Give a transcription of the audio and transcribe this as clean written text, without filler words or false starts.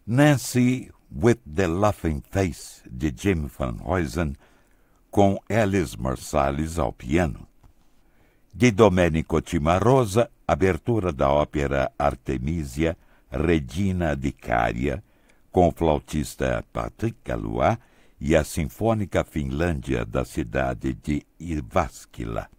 Nancy with the Laughing Face, de Jim Van Huysen, com Elis Marsalis ao piano. De Domenico Cimarosa, abertura da ópera Artemisia, Regina di Caria, com o flautista Patrick Galois e a Sinfônica Finlândia da cidade de Jyväskylä.